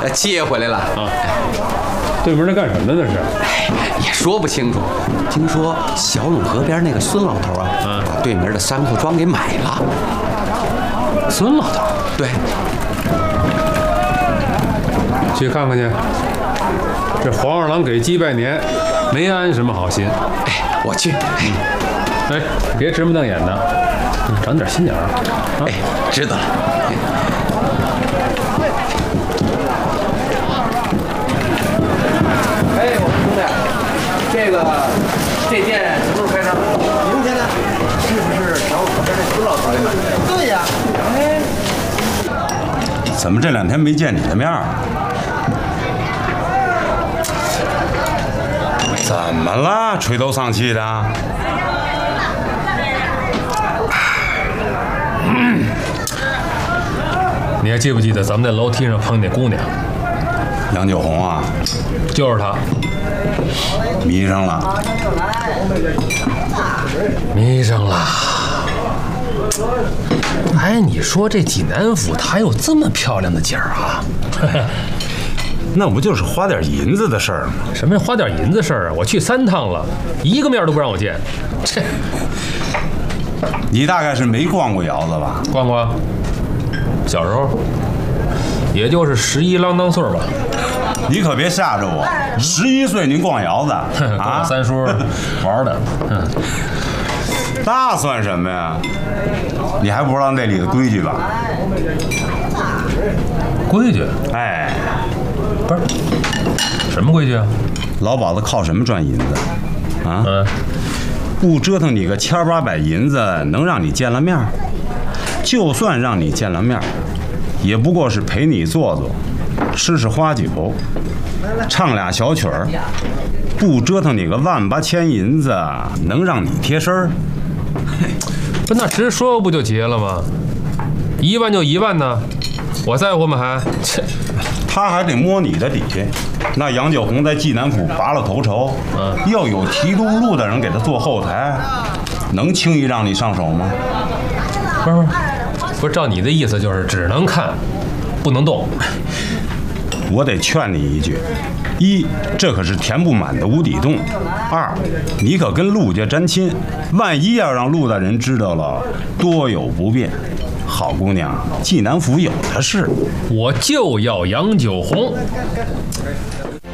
接回来了啊。对门那干什么呢？那是？ 也说不清楚。听说小陇河边那个孙老头啊，把对门的3库庄给买了。 孙老头？ 对。 去看看去。这黄二郎给鸡拜年，没安什么好心。 哎，我去。 哎，别直目瞪眼的，长点心眼儿。 哎，知道了。哎，我说兄弟，这店什么时候开张？ 明天呢？ 是不是小陇河边那孙老头给买的？ 对呀。 哎，怎么这2天没见你的面儿？怎么了？垂头丧气的？ 你还记不记得咱们在楼梯上碰见那姑娘？ 杨九红啊， 就是她， 迷上了， 迷上了。哎，你说这济南府她有这么漂亮的景儿啊？ 那不就是花点银子的事儿吗？ 什么花点银子事儿啊？我去3趟了，一个面都不让我见。这， 你大概是没逛过窑子吧？ 逛过，小时候，也就是11啷当岁吧。 你可别吓着我，11岁您逛窑子啊？三叔玩的， 那算什么呀？你还不知道那里的规矩吧？ 规矩？ 哎， 不是，什么规矩啊？ 老鸨子靠什么赚银子？啊？不折腾你个1800银子，能让你见了面？就算让你见了面，也不过是陪你坐坐，吃花酒，唱俩小曲儿，不折腾你个1八千银子，能让你贴身儿？ 不，那直说不就结了吗？1万就1万呢，我在乎吗？还切， 他还得摸你的底。那杨九红在济南府拔了头筹，要有提督路的人给他做后台，能轻易让你上手吗？ 不是，照你的意思就是只能看，不能动。 我得劝你一句：一，这可是填不满的无底洞；二，你可跟陆家沾亲，万一要让陆大人知道了，多有不便。好姑娘，济南府有的是。 我就要杨九红。